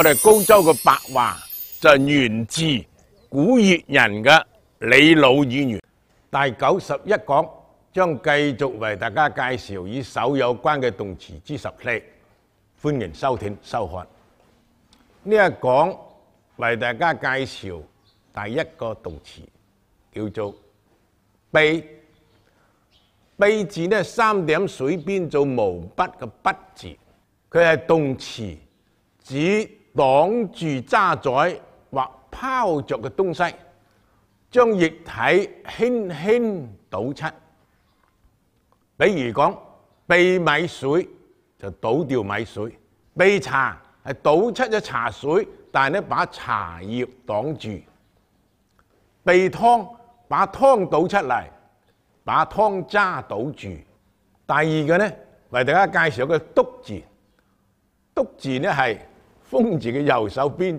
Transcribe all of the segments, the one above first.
我哋高州嘅白話就係源自古越人嘅李老語言。第91講將繼續為大家介紹與手有關嘅動詞之14，歡迎收聽收看。呢一講為大家介紹第一個動詞叫做卑。卑字呢3點水邊做毛筆嘅筆字，佢係動詞，指擋住揸載或拋着嘅東西，將液體輕輕倒出。比如講卑米水就倒掉米水，卑茶係倒出咗茶水，但係呢把茶葉擋住。卑湯把湯倒出嚟，把湯渣倒住。第二個呢，為大家介紹個篤字，篤字呢係風字嘅右手邊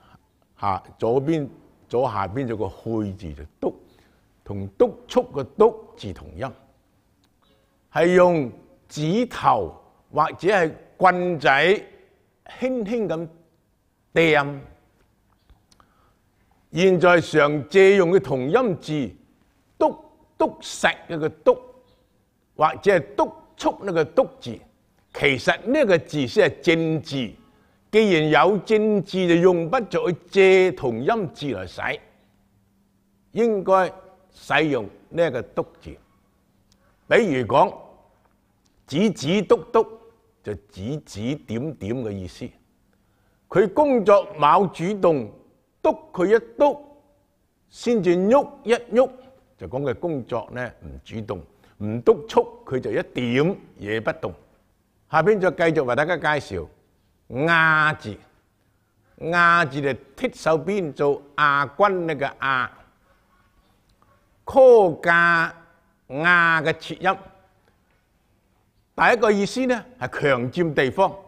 左下邊有個去字就篤，同督促嘅督字同音，係用指頭或者係棍仔輕輕咁掟。現在常借用嘅同音字督實嘅個督，或者係督促呢個督字，其實呢個字先係正字。既然有正字，就用不着去借同音字嚟使，應該使用呢個督字。比如講指指督督，就指指點點嘅意思。佢工作冇主動，督佢一督先至喐一喐，就講佢工作呢唔主動，唔督促佢就一點也不動。下邊再繼續為大家介紹亞字，亞字就剔手邊做亞軍呢個亞，科架亞嘅切音。第一個意思呢係強佔地方，